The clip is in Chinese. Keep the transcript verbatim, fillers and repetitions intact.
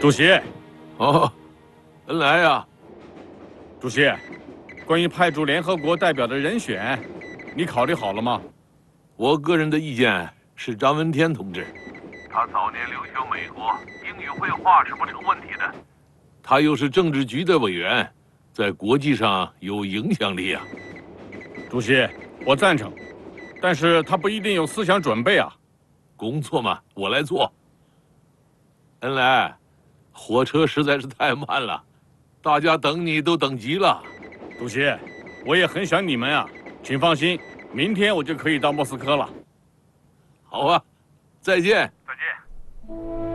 主席， 哦，恩来呀！ 主席，关于派驻联合国代表的人选，你考虑好了吗？ 我个人的意见是张闻天同志。 他早年留学美国，英语绘画是不成问题的。 他又是政治局的委员，在国际上有影响力啊。 主席，我赞成，但是他不一定有思想准备啊。 工作嘛，我来做。恩来，火车实在是太慢了，大家等你都等急了。 主席，我也很想你们啊，请放心，明天我就可以到莫斯科了。 好啊，再见。 再见。